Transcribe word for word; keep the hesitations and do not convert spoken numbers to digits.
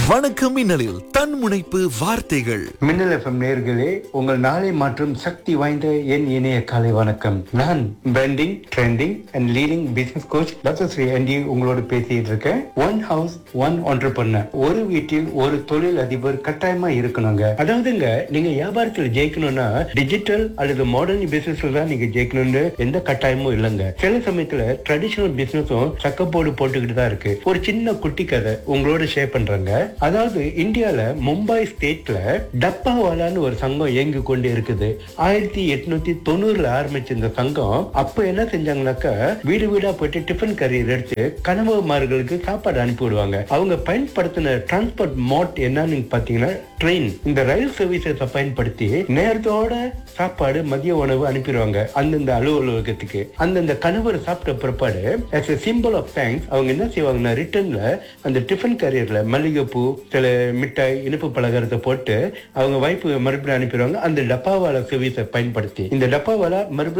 வணக்கம் மின்னலில் தன்முனைப்பு வார்த்தைகள். மின்னல் எஃப்எம் நேயர்களே, உங்கள் நாளை மாற்றும் சக்தி வாய்ந்த என் இணைய காலை வணக்கம். நான் branding, trending and leading business coach doctor Sri aunty உங்களோட பேசிட்டு இருக்கேன். ஒன் ஹவுஸ் ஒன் என்டர்பிரனர், ஒரு வீட்டில் ஒரு தொழில் அதிபர் கட்டாயமா இருக்கணுங்க. அதாவதுங்க, நீங்க வியாபாரத்தில் ஜெயிக்கணும்னா டிஜிட்டல் அல்லது மாடர்ன் பிசினஸ்ல தான் நீங்க ஜெயிக்கணும்னு எந்த கட்டாயமும் இல்லைங்க. சில சமயத்துல ட்ரெடிஷனல் பிசினஸும் சக்கப்போடு போட்டுக்கிட்டு தான் இருக்கு. ஒரு சின்ன குட்டி கதை உங்களோட ஷேர் பண்றேங்க. அதாவது இந்தியால மும்பை ஸ்டேட்ல டப்பாவாலான்னு ஒரு சங்கம் இயங்கி கொண்டு இருக்குது. ஆயிரத்தி எட்நூத்தி தொண்ணூறுல ஆரம்பிச்ச இந்த சங்கம் அப்ப என்ன செஞ்சாங்கன்னாக்கா, வீடு வீடா போயிட்டு டிஃபன் கரியர் எடுத்து கணவன்மார்களுக்கு சாப்பாடு அனுப்பி விடுவாங்க. அவங்க பயன்படுத்தின டிரான்ஸ்போர்ட் மோட் என்னன்னு பாத்தீங்கன்னா ட்ரெயின். இந்த ரயில் சர்வீசஸை பயன்படுத்தி நேரத்தோட சாப்பாடு, மதிய உணவு அனுப்பிடுவாங்க அந்தந்த அலுவலகத்துக்கு. அந்தந்த கணவர் சாப்பிட்ட பிற்பாடு as a symbol of thanks அவங்க என்ன செய்வாங்கன்னா, ரிட்டர்ன்ல அந்த டிஃபன் கரியர்ல மல்லிகைப்பூ, சில மிட்டாய், இனிப்பு பலகாரத்தை போட்டு அவங்க வைப்பு மறுபடியும் அனுப்பிடுவாங்க அந்த டப்பாவாலா சர்வீஸை பயன்படுத்தி. இந்த டப்பாவாலா மறுபடியும்